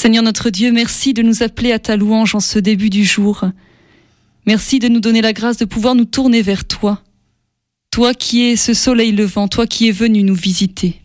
Seigneur notre Dieu, merci de nous appeler à ta louange en ce début du jour. Merci de nous donner la grâce de pouvoir nous tourner vers toi. Toi qui es ce soleil levant, toi qui es venu nous visiter.